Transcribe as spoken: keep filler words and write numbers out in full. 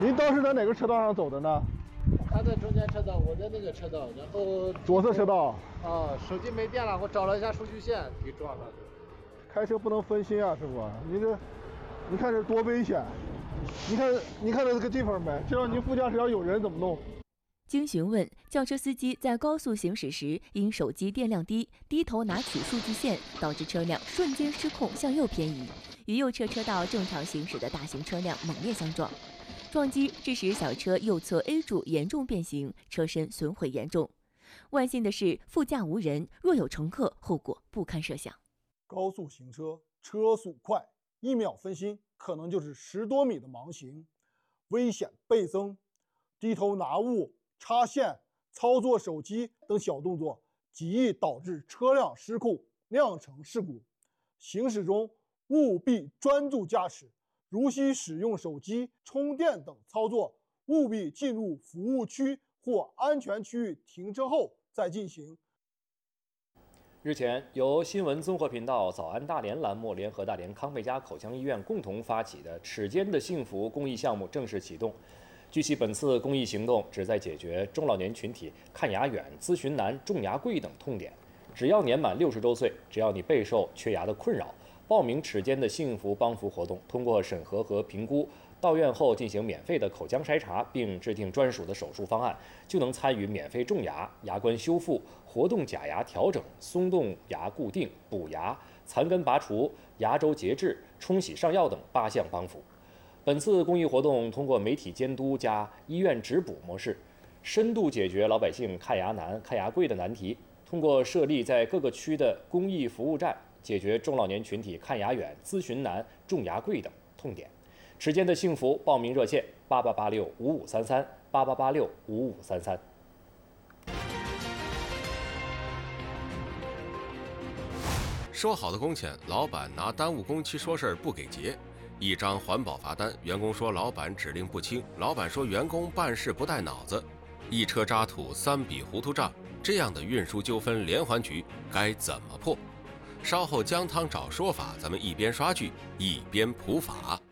您当时在哪个车道上走的呢？ 他在中间车道，我在那个车道，然后左侧车道。 啊，手机没电了，我找了一下数据线，给撞上去了。 开车不能分心啊，师傅，你这，你看这多危险！你看，你看到这个地方没？这要您副驾驶要有人怎么弄？ 经询问，轿车司机在高速行驶时，因手机电量低，低头拿取数据线，导致车辆瞬间失控向右偏移，与右侧车道正常行驶的大型车辆猛烈相撞。撞击致使小车右侧 A 柱严重变形，车身损毁严重。万幸的是，副驾无人，若有乘客，后果不堪设想。 高速行车，车速快，一秒分心，可能就是十多米的盲行，危险倍增。低头拿物、插线、操作手机等小动作，极易导致车辆失控，酿成事故。行驶中务必专注驾驶。如需使用手机、充电等操作，务必进入服务区或安全区域停车后再进行。 日前，由新闻综合频道早安大连栏目联合大连康贝佳口腔医院共同发起的“齿间的幸福”公益项目正式启动。据悉，本次公益行动旨在解决中老年群体看牙远、咨询难、种牙贵等痛点。只要年满六十周岁，只要你备受缺牙的困扰，报名齿间的幸福帮扶活动，通过审核和评估，到院后进行免费的口腔筛查，并制定专属的手术方案，就能参与免费种牙、牙冠修复、活动假牙调整、松动牙固定、补牙、残根拔除、牙周节制、冲洗上药等八项帮扶。本次公益活动通过媒体监督加医院直补模式，深度解决老百姓看牙难、看牙贵的难题。通过设立在各个区的公益服务站，解决中老年群体看牙远、咨询难、种牙贵等痛点。齿间的幸福报名热线：八八八六五五三三八八八六五五三三。 说好的工钱，老板拿耽误工期说事儿不给结。一张环保罚单，员工说老板指令不清，老板说员工办事不带脑子。一车渣土，三笔糊涂账，这样的运输纠纷连环局该怎么破？稍后姜汤找说法，咱们一边刷剧一边普法。